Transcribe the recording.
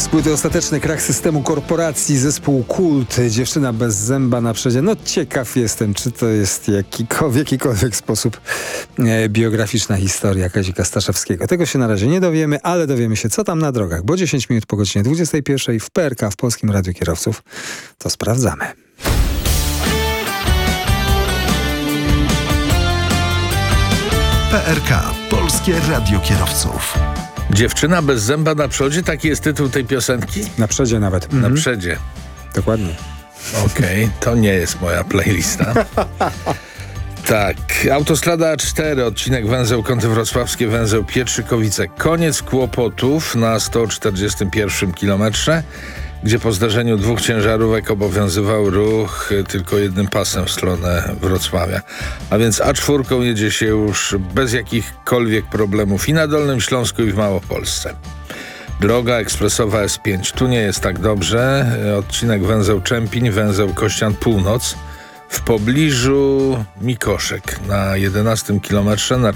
Z płyty Ostateczny krach systemu korporacji, zespół Kult, Dziewczyna bez zęba na przedzie. No ciekaw jestem, czy to jest w jakikolwiek sposób biograficzna historia Kazika Staszewskiego. Tego się na razie nie dowiemy, ale dowiemy się, co tam na drogach, bo 10 minut po godzinie 21 w PRK, w Polskim Radiu Kierowców. To sprawdzamy. PRK, Polskie Radio Kierowców. Dziewczyna bez zęba na przodzie? Taki jest tytuł tej piosenki? Na przedzie nawet. Na przedzie. Dokładnie. Okej, to nie jest moja playlista. Tak, autostrada A4, odcinek węzeł Kąty Wrocławskie, węzeł Pietrzykowice. Koniec kłopotów na 141 kilometrze, gdzie po zdarzeniu dwóch ciężarówek obowiązywał ruch tylko jednym pasem w stronę Wrocławia. A więc A4 jedzie się już bez jakichkolwiek problemów i na Dolnym Śląsku, i w Małopolsce. Droga ekspresowa S5, tu nie jest tak dobrze. Odcinek węzeł Czempiń, węzeł Kościan Północ. W pobliżu Mikoszek na 11 kilometrze na